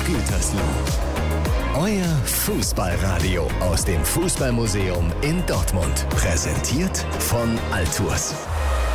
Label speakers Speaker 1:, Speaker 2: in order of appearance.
Speaker 1: Gütersloh. Euer Fußballradio aus dem Fußballmuseum in Dortmund. Präsentiert von Altours.